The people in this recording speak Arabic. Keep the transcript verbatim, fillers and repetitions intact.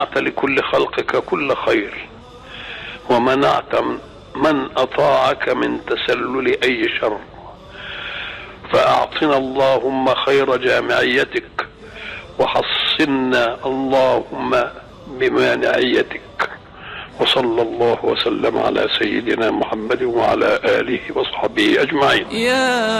لكل خلقك كل خير، ومنعت من أطاعك من تسلل أي شر، فأعطنا اللهم خير جامعيتك، وحصنا اللهم بمانعيتك. وصلى الله وسلم على سيدنا محمد وعلى آله وصحبه أجمعين.